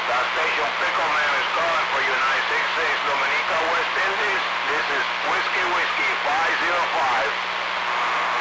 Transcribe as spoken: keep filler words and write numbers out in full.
Gas station Pickleman is calling for you, nine six six Dominica West Indies. This is Whiskey Whiskey five zero five.